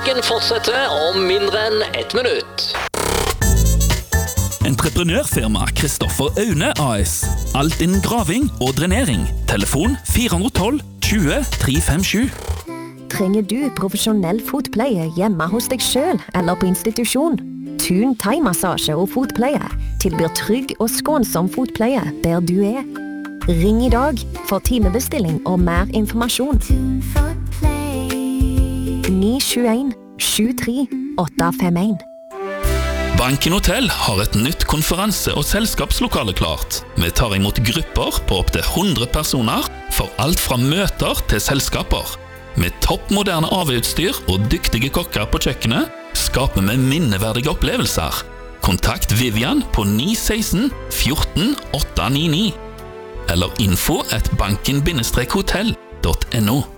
Trafikken fortsetter om mindre enn 1 minutt. Entreprenørfirma Kristoffer Aune AS. Alt innen graving og drenering. Telefon 412 20 357. Trenger du profesjonell fotpleie hjemme hos deg selv eller på institusjon? Thun thai-massasje og fotpleie tilbyr trygg og skånsom fotpleie der du er. Ring i dag for timebestilling og mer informasjon. 921 73 851. Banken Hotel har et nytt konferanse- og selskapslokale klart. Vi tar imot grupper på opp til 100 personer for alt fra møter til selskaper. Med toppmoderne AV-utstyr og dyktige kokker på kjøkkenet skaper vi minneverdige opplevelser. Kontakt Vivian på 916 14 899 eller info@banken-hotell.no.